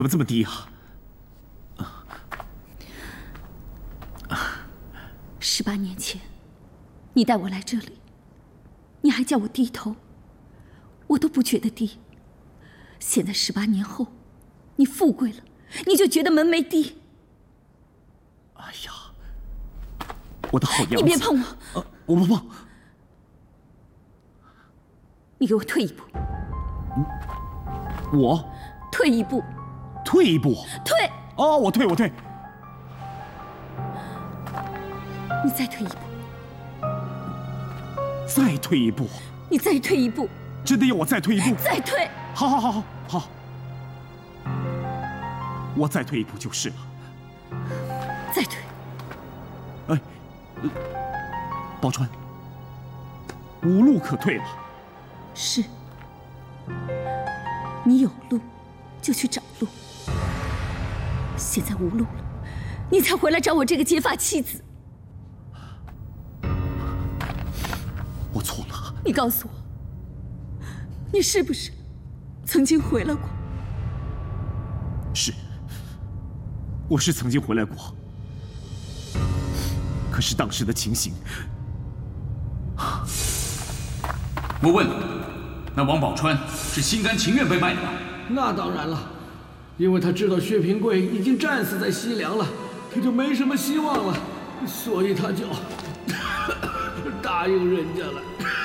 么这么低啊 ？18年前，你带我来这里，你还叫我低头，我都不觉得低。现在18年后，你富贵了，你就觉得门没低。 哎呀，我的好娘子！ 你别碰我！ 我不碰。 你给我退一步！ 我退一步！ 退一步！ 退！ 哦，我退。 你再退一步！ 再退一步！ 你再退一步！ 真的要我再退一步？ 再退！ 好，我再退一步就是了。 再退！ 哎，宝钏，无路可退了。 是，你有路就去找路。现在无路了，你才回来找我这个结发妻子。 我错了。 你告诉我，你是不是曾经回来过？ 是，我是曾经回来过。可是当时的情形， 我问你，那王宝钏是心甘情愿被卖的吗？ 那当然了，因为他知道薛平贵已经战死在西凉了，他就没什么希望了，所以他就答应人家了。